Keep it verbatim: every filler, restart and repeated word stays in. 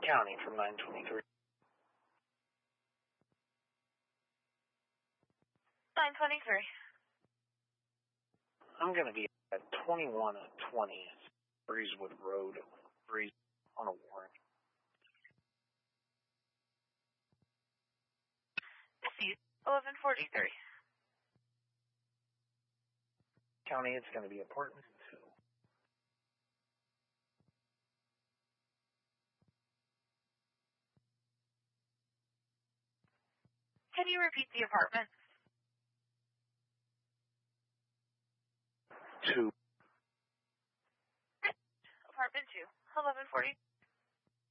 County from nine twenty-three. nine twenty-three. I'm going to be at twenty-one twenty Breezewood Road, Breeze on a warrant. eleven forty-three. County, it's going to be apartment two. Can you repeat the apartment? Two. Apartment two, eleven forty.